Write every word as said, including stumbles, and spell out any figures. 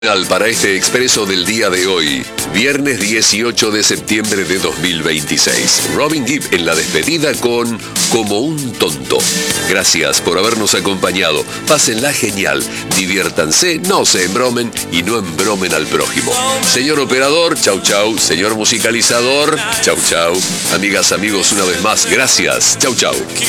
Para este expreso del día de hoy, viernes dieciocho de septiembre de dos mil veintiséis. Robin Gibb en la despedida con Como un tonto. Gracias por habernos acompañado. Pásenla genial, diviértanse, no se embromen y no embromen al prójimo. Señor operador, chau chau. Señor musicalizador, chau chau. Amigas, amigos, una vez más, gracias. Chau chau.